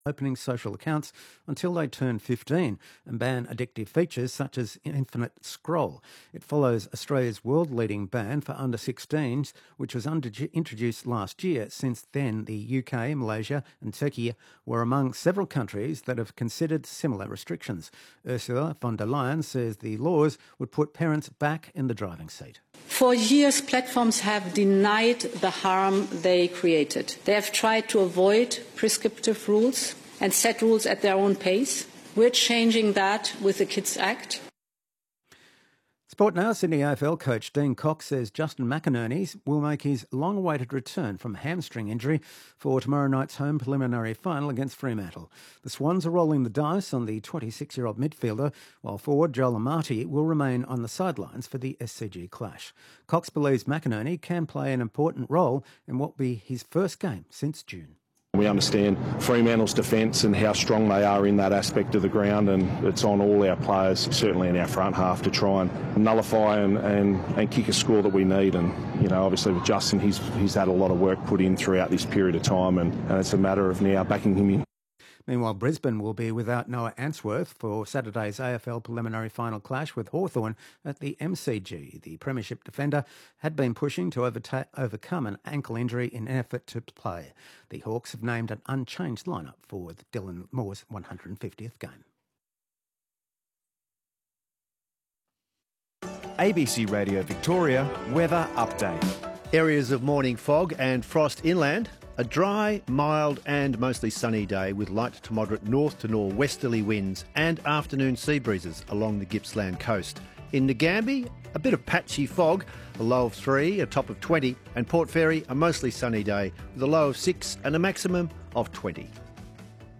opening social accounts until they turn 15 and ban addictive features such as infinite scroll. It follows Australia's world-leading ban for under-16s, which was introduced last year. Since then, the UK, Malaysia and Turkey were among several countries that have considered similar restrictions. Ursula von der Leyen says the laws would put parents back in the driving seat. For years, platforms have denied the harm they created. They have tried to avoid prescriptive rules and set rules at their own pace. We're changing that with the Kids Act. Sport now, Sydney AFL coach Dean Cox says Justin McInerney will make his long-awaited return from hamstring injury for tomorrow night's home preliminary final against Fremantle. The Swans are rolling the dice on the 26-year-old midfielder, while forward Joel Amati will remain on the sidelines for the SCG clash. Cox believes McInerney can play an important role in what will be his first game since June. We understand Fremantle's defence and how strong they are in that aspect of the ground, and it's on all our players, certainly in our front half, to try and nullify and kick a score that we need. And, you know, obviously with Justin, he's had a lot of work put in throughout this period of time, and it's a matter of now backing him in. Meanwhile, Brisbane will be without Noah Answorth for Saturday's AFL preliminary final clash with Hawthorn at the MCG. The Premiership defender had been pushing to overcome an ankle injury in an effort to play. The Hawks have named an unchanged lineup for Dylan Moore's 150th game. ABC Radio Victoria weather update. Areas of morning fog and frost inland. A dry, mild and mostly sunny day with light to moderate north to northwesterly winds and afternoon sea breezes along the Gippsland coast. In Nagambie, a bit of patchy fog, a low of 3, a top of 20, and Port Fairy, a mostly sunny day with a low of 6 and a maximum of 20.